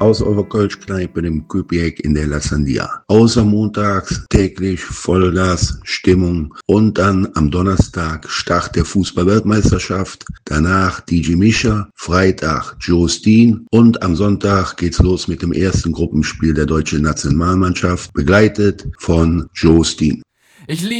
aus eurer Kölschkneipe, dem Küpiek in der La Sandia. Außer montags täglich Vollgas, Stimmung und dann am Donnerstag Start der Fußball-Weltmeisterschaft, danach DJ Mischa, Freitag Joe Steen und am Sonntag geht's los mit dem ersten Gruppenspiel der deutschen Nationalmannschaft, begleitet von Joe Steen.